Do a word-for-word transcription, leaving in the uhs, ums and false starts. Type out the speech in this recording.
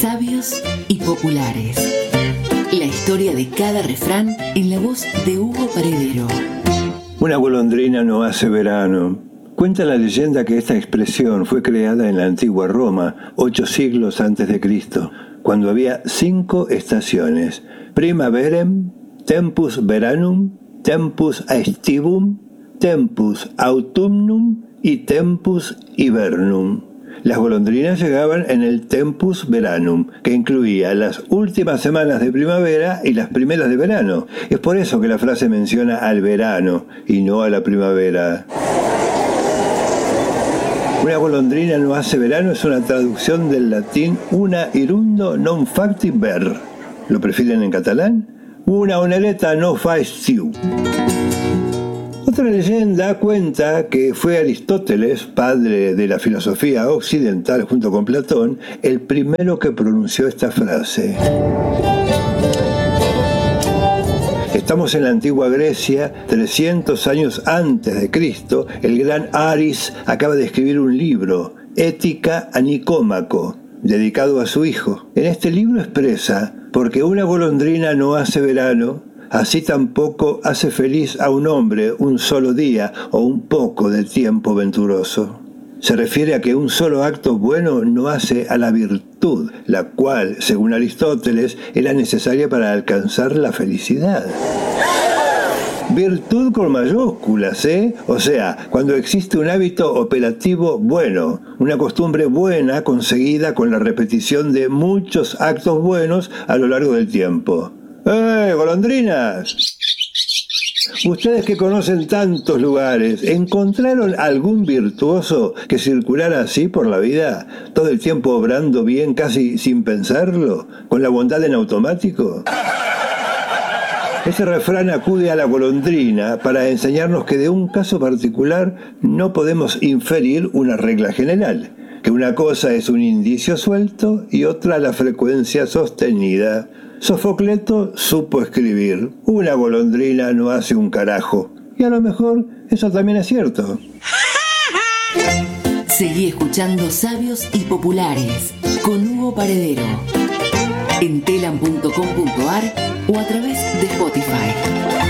Sabios y populares. La historia de cada refrán en la voz de Hugo Paredero. Una golondrina no hace verano. Cuenta la leyenda que esta expresión fue creada en la antigua Roma, ocho siglos antes de Cristo, cuando había cinco estaciones: primaverem, tempus veranum, tempus aestivum, tempus autumnum y tempus hibernum. Las golondrinas llegaban en el tempus veranum, que incluía las últimas semanas de primavera y las primeras de verano. Es por eso que la frase menciona al verano y no a la primavera. Una golondrina no hace verano es una traducción del latín una irundo non facti ver. ¿Lo prefieren en catalán? Una onereta no fa estiu. Otra leyenda cuenta que fue Aristóteles, padre de la filosofía occidental junto con Platón, el primero que pronunció esta frase. Estamos en la antigua Grecia, trescientos años antes de Cristo. El gran Aris acaba de escribir un libro, Ética a Nicómaco, dedicado a su hijo. En este libro expresa: porque una golondrina no hace verano, así tampoco hace feliz a un hombre un solo día o un poco de tiempo venturoso. Se refiere a que un solo acto bueno no hace a la virtud, la cual, según Aristóteles, era necesaria para alcanzar la felicidad. Virtud con mayúsculas, ¿eh? O sea, cuando existe un hábito operativo bueno, una costumbre buena conseguida con la repetición de muchos actos buenos a lo largo del tiempo. ¡Eh, golondrinas! Ustedes que conocen tantos lugares, ¿encontraron algún virtuoso que circulara así por la vida, todo el tiempo obrando bien casi sin pensarlo, con la bondad en automático? Ese refrán acude a la golondrina para enseñarnos que de un caso particular no podemos inferir una regla general, que una cosa es un indicio suelto y otra la frecuencia sostenida. Sofocleto supo escribir: una golondrina no hace un carajo. Y a lo mejor eso también es cierto. Seguí escuchando Sabios y Populares con Hugo Paredero en telam punto com punto ar o a través de Spotify.